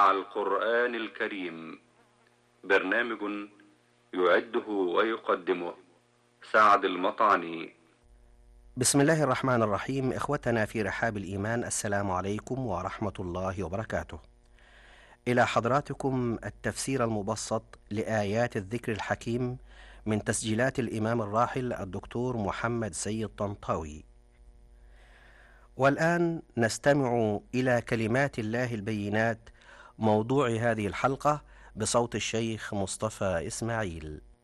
مع القرآن الكريم. برنامج يعده ويقدمه سعد المطعني. بسم الله الرحمن الرحيم. إخوتنا في رحاب الإيمان، السلام عليكم ورحمة الله وبركاته. إلى حضراتكم التفسير المبسط لآيات الذكر الحكيم من تسجيلات الإمام الراحل الدكتور محمد سيد طنطاوي. والآن نستمع إلى كلمات الله البينات، موضوع هذه الحلقة بصوت الشيخ مصطفى إسماعيل.